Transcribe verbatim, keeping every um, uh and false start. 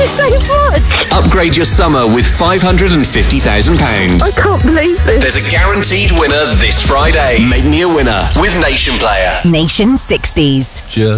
so much. Upgrade your summer with five hundred fifty thousand pounds. I can't believe this. There's a guaranteed winner this Friday. Make me a winner with Nation Player. Nation sixties. Just